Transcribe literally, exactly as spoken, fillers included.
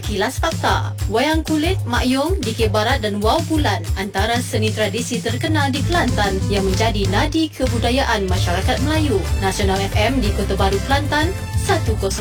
Kilas Fakta. Wayang kulit, Mak Yong, Dikir Barat dan Wow Bulan antara seni tradisi terkenal di Kelantan yang menjadi nadi kebudayaan masyarakat Melayu. Nasional F M di Kota Baru, Kelantan, seratus